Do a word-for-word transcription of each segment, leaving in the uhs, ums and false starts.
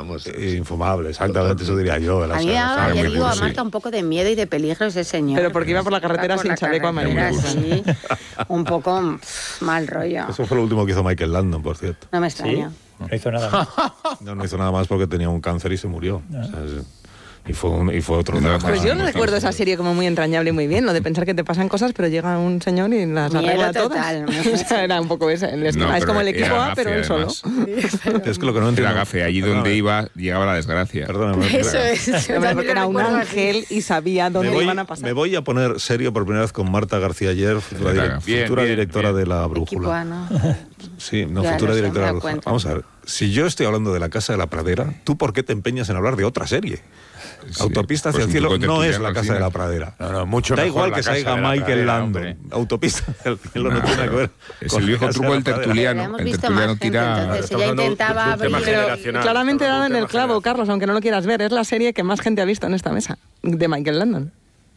vamos. Infumable, exactamente, eso diría yo. A mí ahora, ya digo, a Marta un poco de miedo y de peligro ese señor. Pero porque iba por la carretera sin chaleco amarillo. Sí, un poco pff, mal rollo. Eso fue lo último que hizo Michael Landon, por cierto. No me extraña. ¿Sí? No hizo nada más. No, no hizo nada más porque tenía un cáncer y se murió. No. O sea, es, y, fue un, y fue otro drama. Pues yo no recuerdo esa serie como muy entrañable y muy bien, lo de pensar que te pasan cosas, pero llega un señor y las arregla todas. O sea, era un poco ese, el esquema. No, es como el equipo A, pero él solo. Sí, es que lo que no entiendo... Era gafe, allí donde Perdóname. iba, llegaba la desgracia. Perdóname. Eso es. Era un ángel y sabía dónde voy, iban a pasar. Me voy a poner serio por primera vez con Marta García Ayer, futura, bien, futura bien, directora bien. de La Brújula. ¿No? Sí, no, ya futura no directora de La Brújula. Vamos a ver, si yo estoy hablando de La Casa de la Pradera, ¿tú por qué te empeñas en hablar de otra serie? Sí, Autopista hacia pues el cielo no es La Casa de la Pradera. No, no, mucho da igual que salga Michael Landon. Autopista hacia el cielo no, no tiene que ver. Es el viejo truco del tertuliano. El tertuliano tira. Entonces, ella intentaba abrir. Pero claramente dado en el clavo, Carlos, aunque no lo quieras ver. Es la serie que más gente ha visto en esta mesa, de Michael Landon.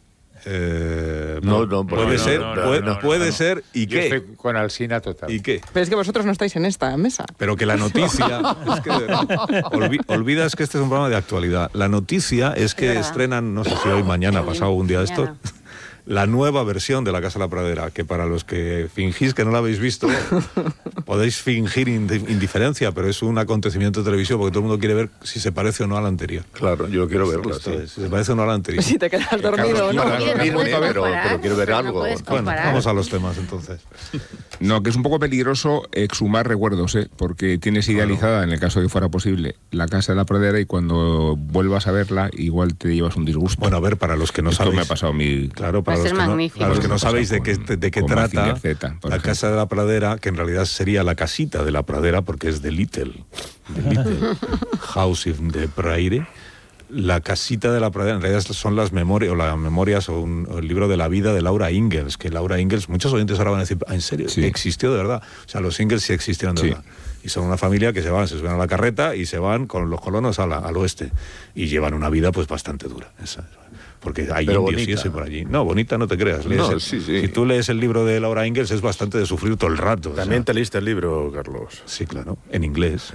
Eh, no, no, puede no, ser, no, no, puede, no, no, puede no. ser, ¿y Yo qué? Estoy con Alsina total. ¿Y qué? Pero es que vosotros no estáis en esta mesa. Pero que la noticia, es que, olvi, olvidas que este es un programa de actualidad. La noticia es que es estrenan, no sé si hoy, mañana, pasado un día de esto, la nueva versión de La Casa de la Pradera, que para los que fingís que no la habéis visto, podéis fingir indiferencia, pero es un acontecimiento televisivo porque todo el mundo quiere ver si se parece o no a la anterior. Claro, yo quiero verla, sí. Si se parece o no a la anterior. Si te quedas dormido o no. no, dormirme, pero, pero quiero ver algo. No bueno, vamos a los temas entonces. No, que es un poco peligroso exhumar recuerdos, ¿eh? Porque tienes idealizada, bueno. en el caso de que fuera posible, La Casa de la Pradera y cuando vuelvas a verla, igual te llevas un disgusto. Bueno, a ver, para los que no Esto sabéis... me ha pasado a mí... Claro, para los que, no, para los que no sabéis de qué, de qué trata Z, La Casa de la Pradera, que en realidad sería la casita de la Pradera, porque es de Little, de Little House in the Prairie. La casita de la Pradera, en realidad son las memorias, o las memorias, o, un, o el libro de la vida de Laura Ingalls, que Laura Ingalls, muchos oyentes ahora van a decir, ¿en serio? Sí. ¿Existió de verdad? O sea, los Ingalls sí existieron de sí. verdad. Y son una familia que se van, se suben a la carreta y se van con los colonos a la, al oeste. Y llevan una vida pues bastante dura. Esa, porque hay Pero indios bonita. y ese por allí. No, bonita no te creas. Lees no, el, sí, sí. Si tú lees el libro de Laura Ingalls es bastante de sufrir todo el rato. También o sea. te leíste el libro, Carlos. Sí, claro, en inglés.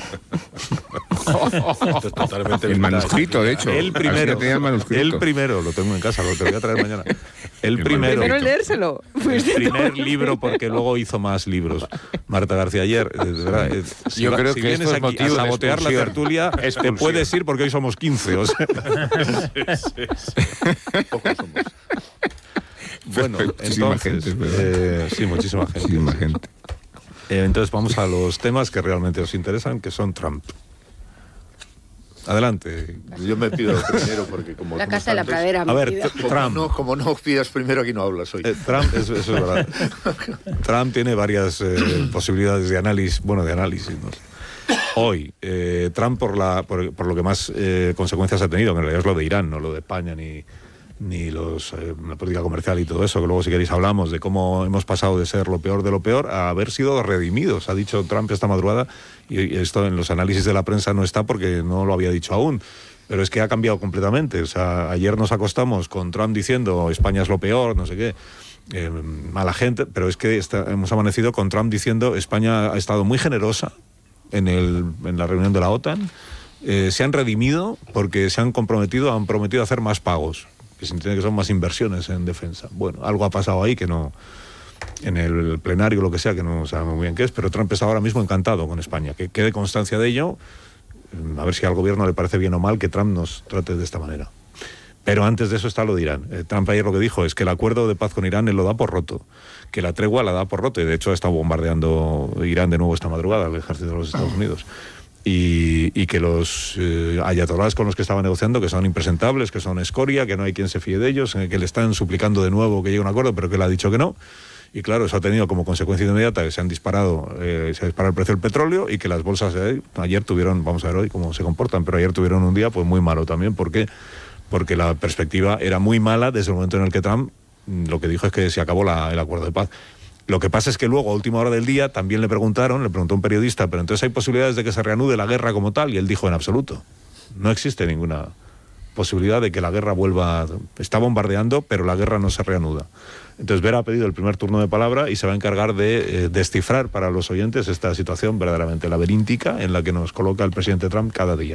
Esto es totalmente el manuscrito, de hecho. El primero, el primero, lo tengo en casa, lo te voy a traer mañana. El, el primero. Primero leérselo. El primer libro, porque luego hizo más libros. Marta García Ayer. Eh, si Yo va, creo si que vienes aquí a sabotear la tertulia, te puedes ir porque hoy somos quince. O sea. sí, sí, sí. Pocos somos. Bueno, entonces, gente, eh, sí, muchísima gente. Muchísima gente. Eh, entonces vamos a los temas que realmente os interesan, que son Trump. Adelante. Yo me pido primero porque como... La Casa de la Pradera. A ver, como Trump... No, como no pidas primero, aquí no hablas hoy. Eh, Trump, eso, eso es verdad. Trump tiene varias eh, posibilidades de análisis, bueno, de análisis, ¿no? Hoy, eh, Trump por, la, por, por lo que más eh, consecuencias ha tenido, que en realidad es lo de Irán, no lo de España ni... ni los eh, la política comercial y todo eso, que luego si queréis hablamos de cómo hemos pasado de ser lo peor de lo peor a haber sido redimidos, ha dicho Trump esta madrugada, y esto en los análisis de la prensa no está porque no lo había dicho aún, pero es que ha cambiado completamente. O sea, ayer nos acostamos con Trump diciendo España es lo peor, no sé qué, eh, mala gente, pero es que está, hemos amanecido con Trump diciendo España ha estado muy generosa en, el, en la reunión de la OTAN, eh, se han redimido porque se han comprometido, han prometido hacer más pagos, que se entiende que son más inversiones en defensa. Bueno, algo ha pasado ahí que no, en el plenario, lo que sea, que no sabemos muy bien qué es, pero Trump está ahora mismo encantado con España. Que quede constancia de ello, a ver si al gobierno le parece bien o mal que Trump nos trate de esta manera. Pero antes de eso está lo de Irán. Eh, Trump ayer lo que dijo es que el acuerdo de paz con Irán él lo da por roto, que la tregua la da por roto, y de hecho ha estado bombardeando Irán de nuevo esta madrugada, el ejército de los Estados Unidos. Y, y que los eh, ayatolás con los que estaba negociando, que son impresentables, que son escoria, que no hay quien se fíe de ellos, eh, que le están suplicando de nuevo que llegue a un acuerdo, pero que él ha dicho que no. Y claro, eso ha tenido como consecuencia inmediata que se han disparado, eh, se ha disparado el precio del petróleo y que las bolsas eh, ayer tuvieron, vamos a ver hoy cómo se comportan, pero ayer tuvieron un día pues muy malo también. ¿Por qué? Porque la perspectiva era muy mala desde el momento en el que Trump lo que dijo es que se acabó la, el acuerdo de paz. Lo que pasa es que luego, a última hora del día, también le preguntaron, le preguntó un periodista, pero entonces hay posibilidades de que se reanude la guerra como tal, y él dijo en absoluto. No existe ninguna posibilidad de que la guerra vuelva... Está bombardeando, pero la guerra no se reanuda. Entonces Vera ha pedido el primer turno de palabra y se va a encargar de eh, descifrar para los oyentes esta situación verdaderamente laberíntica en la que nos coloca el presidente Trump cada día.